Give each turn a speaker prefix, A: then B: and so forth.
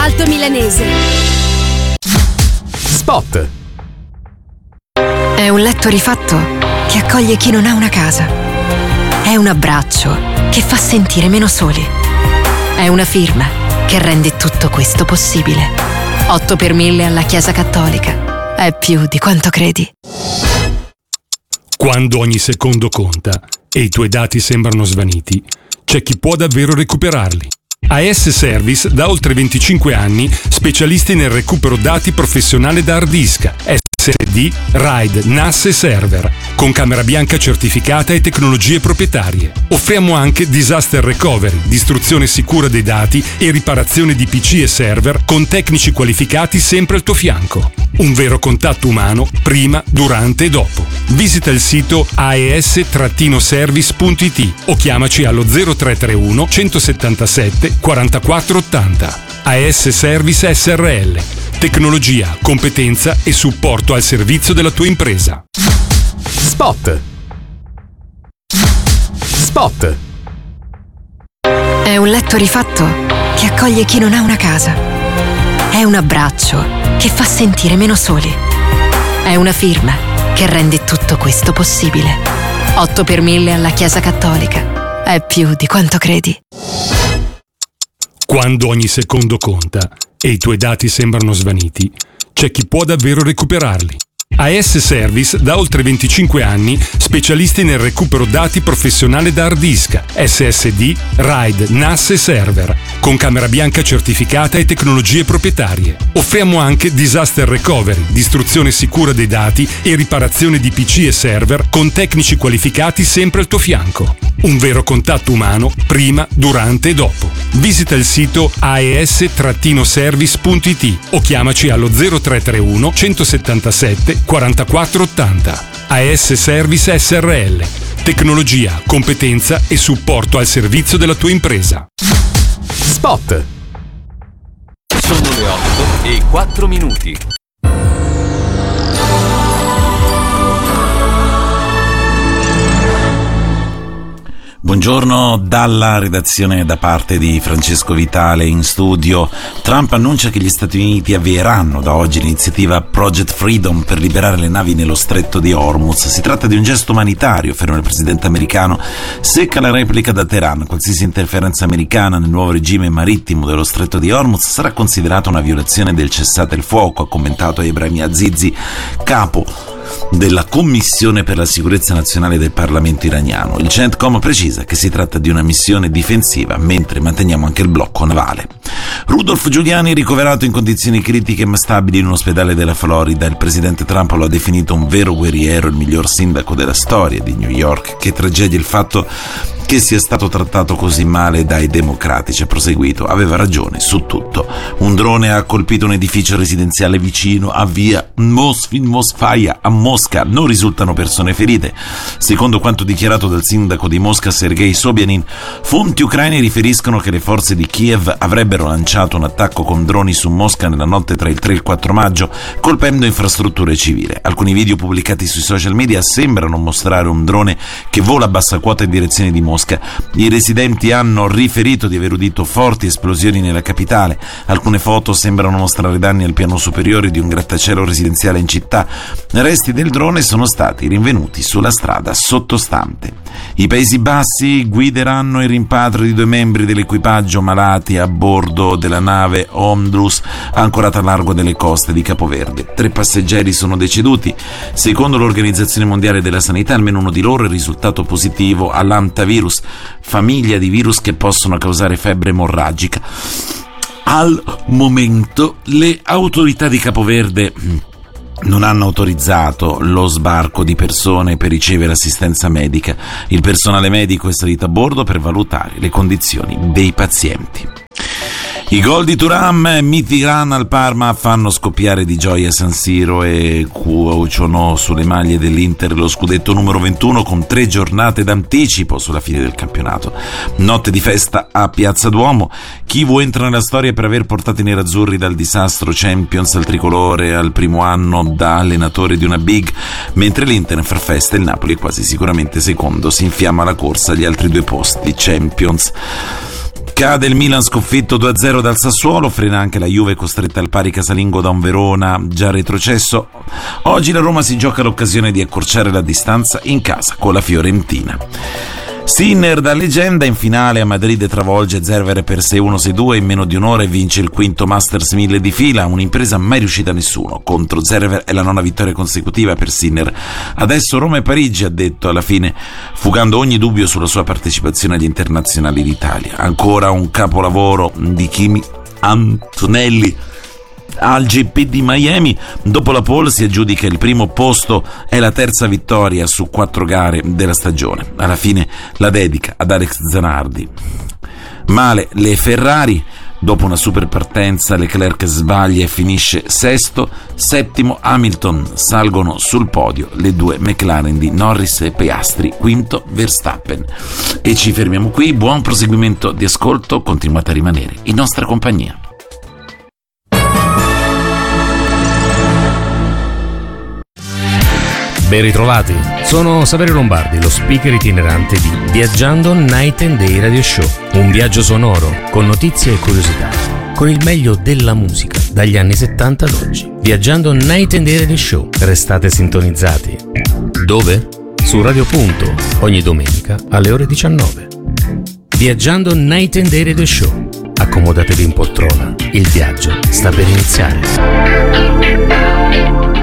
A: Alto Milanese.
B: Spot.
C: È un letto rifatto che accoglie chi non ha una casa. È un abbraccio che fa sentire meno soli. È una firma che rende tutto questo possibile. 8 per 1000 alla Chiesa Cattolica. È più di quanto credi.
D: Quando ogni secondo conta e i tuoi dati sembrano svaniti, c'è chi può davvero recuperarli. AS Service da oltre 25 anni, specialisti nel recupero dati professionale da hard disk, SSD, RAID, NAS e server, con camera bianca certificata e tecnologie proprietarie. Offriamo anche disaster recovery, distruzione sicura dei dati e riparazione di PC e server con tecnici qualificati sempre al tuo fianco. Un vero contatto umano prima, durante e dopo. Visita il sito aes-service.it o chiamaci allo 0331 177 44 80. AS Service SRL. Tecnologia, competenza e supporto al servizio della tua impresa.
B: Spot. Spot.
C: È un letto rifatto che accoglie chi non ha una casa. È un abbraccio che fa sentire meno soli. È una firma che rende tutto questo possibile. 8 per 1000 alla Chiesa Cattolica. È più di quanto credi.
D: Quando ogni secondo conta e i tuoi dati sembrano svaniti, c'è chi può davvero recuperarli. AS Service da oltre 25 anni, specialisti nel recupero dati professionale da hard disk, SSD, RAID, NAS e server, con camera bianca certificata e tecnologie proprietarie. Offriamo anche disaster recovery, distruzione sicura dei dati e riparazione di PC e server con tecnici qualificati sempre al tuo fianco. Un vero contatto umano prima, durante e dopo. Visita il sito aes-service.it o chiamaci allo 0331 177 44 80. AS Service SRL. Tecnologia, competenza e supporto al servizio della tua impresa.
B: Spot.
E: Sono le 8:04.
F: Buongiorno dalla redazione da parte di Francesco Vitale in studio. Trump annuncia che gli Stati Uniti avvieranno da oggi l'iniziativa Project Freedom per liberare le navi nello stretto di Hormuz. Si tratta di un gesto umanitario, afferma il presidente americano. Secca la replica da Teheran. Qualsiasi interferenza americana nel nuovo regime marittimo dello stretto di Hormuz sarà considerata una violazione del cessate il fuoco, ha commentato Ebrahim Azizi, capo della Commissione per la sicurezza nazionale del Parlamento iraniano. Il CENTCOM precisa che si tratta di una missione difensiva, mentre manteniamo anche il blocco navale. Rudolph Giuliani ricoverato in condizioni critiche ma stabili in un ospedale della Florida. Il presidente Trump lo ha definito un vero guerriero, il miglior sindaco della storia di New York. Che tragedia il fatto che sia stato trattato così male dai democratici, ha proseguito. Aveva ragione su tutto. Un drone ha colpito un edificio residenziale vicino a via Mosfaya a Mosca. Non risultano persone ferite. Secondo quanto dichiarato dal sindaco di Mosca Sergei Sobyanin, fonti ucraine riferiscono che le forze di Kiev avrebbero lanciato un attacco con droni su Mosca nella notte tra il 3 e il 4 maggio, colpendo infrastrutture civili. Alcuni video pubblicati sui social media sembrano mostrare un drone che vola a bassa quota in direzione di Mosca. I residenti hanno riferito di aver udito forti esplosioni nella capitale. Alcune foto sembrano mostrare danni al piano superiore di un grattacielo residenziale in città. I resti del drone sono stati rinvenuti sulla strada sottostante. I Paesi Bassi guideranno il rimpatrio di 2 membri dell'equipaggio malati a bordo della nave Omdrus ancorata a largo delle coste di Capoverde. 3 passeggeri sono deceduti. Secondo l'Organizzazione Mondiale della Sanità, almeno uno di loro è risultato positivo all'hantavirus, famiglia di virus che possono causare febbre emorragica. Al momento le autorità di Capoverde non hanno autorizzato lo sbarco di persone per ricevere assistenza medica. Il personale medico è salito a bordo per valutare le condizioni dei pazienti. I gol di Thuram, Mithiran al Parma fanno scoppiare di gioia San Siro e cuociono sulle maglie dell'Inter lo scudetto numero 21 con 3 giornate d'anticipo sulla fine del campionato. Notte di festa a Piazza Duomo. Chivu entra nella storia per aver portato i nerazzurri dal disastro Champions al tricolore al primo anno da allenatore di una big, mentre l'Inter fa festa e il Napoli è quasi sicuramente secondo, si infiamma la corsa agli altri 2 posti Champions. Cade il Milan sconfitto 2-0 dal Sassuolo, frena anche la Juve costretta al pari casalingo da un Verona già retrocesso. Oggi la Roma si gioca l'occasione di accorciare la distanza in casa con la Fiorentina. Sinner da leggenda in finale a Madrid travolge Zverev per 6-1-6-2 in meno di un'ora e vince il quinto Masters 1000 di fila, un'impresa mai riuscita a nessuno. Contro Zverev è la 9ª vittoria consecutiva per Sinner. Adesso Roma e Parigi, ha detto alla fine, fugando ogni dubbio sulla sua partecipazione agli internazionali d'Italia. Ancora un capolavoro di Kimi Antonelli al GP di Miami. Dopo la pole si aggiudica il primo posto e la terza vittoria su 4 gare della stagione. Alla fine la dedica ad Alex Zanardi. Male le Ferrari. Dopo una super partenza Leclerc sbaglia e finisce sesto. Settimo Hamilton. Salgono sul podio le 2 McLaren di Norris e Piastri. Quinto Verstappen. E ci fermiamo qui. Buon proseguimento di ascolto. Continuate a rimanere in nostra compagnia.
A: Ben ritrovati, sono Saverio Lombardi, lo speaker itinerante di Viaggiando Night and Day Radio Show, un viaggio sonoro con notizie e curiosità, con il meglio della musica dagli anni 70 ad oggi. Viaggiando Night and Day Radio Show, restate sintonizzati. Dove? Su Radio Punto, ogni domenica alle ore 19. Viaggiando Night and Day Radio Show, accomodatevi in poltrona, il viaggio sta per iniziare.